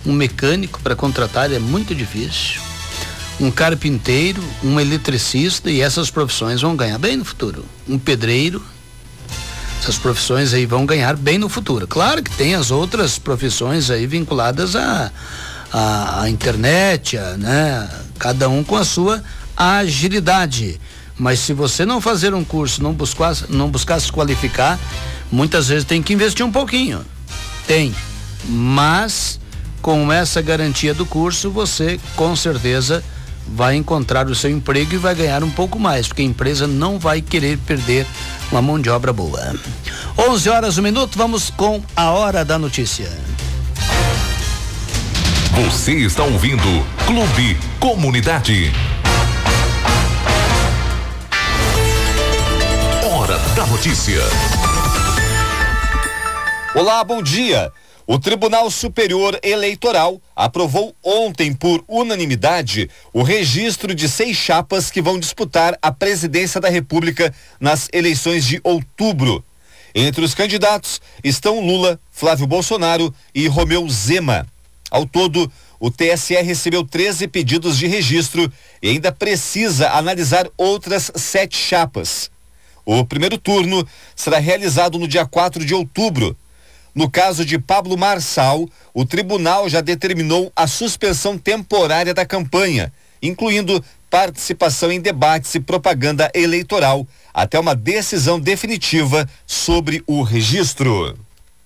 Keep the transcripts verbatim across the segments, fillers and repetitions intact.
Um mecânico para contratar é muito difícil. Um carpinteiro, um eletricista, e essas profissões vão ganhar bem no futuro. Um pedreiro, essas profissões aí vão ganhar bem no futuro. Claro que tem as outras profissões aí vinculadas à a, a, a internet, a, né? Cada um com a sua agilidade. Mas se você não fazer um curso, não buscar, não buscar se qualificar, muitas vezes tem que investir um pouquinho. Tem. Mas com essa garantia do curso, você com certeza vai encontrar o seu emprego e vai ganhar um pouco mais, porque a empresa não vai querer perder uma mão de obra boa. onze horas, um minuto, vamos com a Hora da Notícia. Você está ouvindo Clube Comunidade. Hora da Notícia. Olá, bom dia. O Tribunal Superior Eleitoral aprovou ontem por unanimidade o registro de seis chapas que vão disputar a presidência da República nas eleições de outubro. Entre os candidatos estão Lula, Flávio Bolsonaro e Romeu Zema. Ao todo, o T S E recebeu treze pedidos de registro e ainda precisa analisar outras sete chapas. O primeiro turno será realizado no dia quatro de outubro. No caso de Pablo Marçal, o tribunal já determinou a suspensão temporária da campanha, incluindo participação em debates e propaganda eleitoral, até uma decisão definitiva sobre o registro.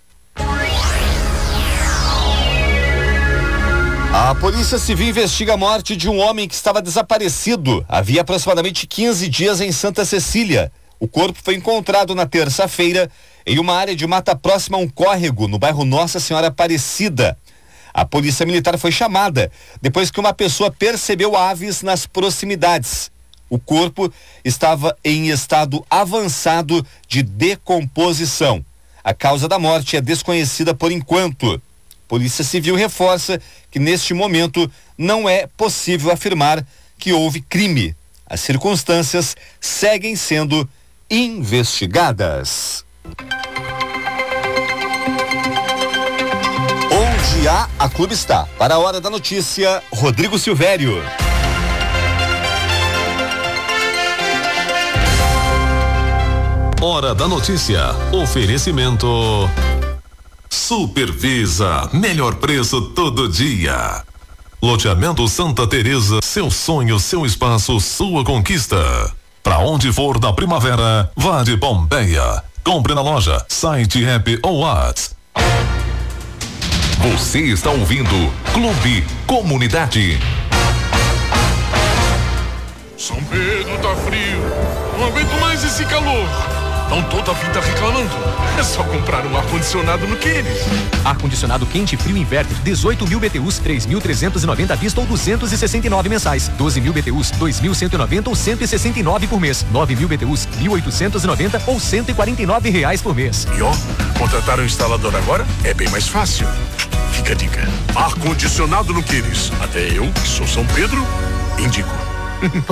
A Polícia Civil investiga a morte de um homem que estava desaparecido havia aproximadamente quinze dias em Santa Cecília. O corpo foi encontrado na terça-feira em uma área de mata próxima a um córrego no bairro Nossa Senhora Aparecida. A polícia militar foi chamada depois que uma pessoa percebeu aves nas proximidades. O corpo estava em estado avançado de decomposição. A causa da morte é desconhecida por enquanto. Polícia Civil reforça que neste momento não é possível afirmar que houve crime. As circunstâncias seguem sendo investigadas. Onde há, a Clube está. Para a Hora da Notícia, Rodrigo Silvério. Hora da Notícia. Oferecimento Supervisa, melhor preço todo dia. Loteamento Santa Teresa, seu sonho, seu espaço, sua conquista. Pra onde for da primavera, vá de Pompeia. Compre na loja, site, app ou WhatsApp. Você está ouvindo Clube Comunidade. São Pedro tá frio, não aguento mais esse calor. Estão toda a vida reclamando. É só comprar um ar-condicionado no Queires. Ar-condicionado quente e frio inverter, dezoito mil B T Us, três mil trezentos e noventa à vista ou duzentos e sessenta e nove mensais. doze mil B T Us, dois mil cento e noventa ou cento e sessenta e nove por mês. nove mil B T Us, mil oitocentos e noventa ou cento e quarenta e nove reais por mês. E ó, contratar um instalador agora é bem mais fácil. Fica a dica. Ar-condicionado no Queires. Até eu, que sou São Pedro, indico.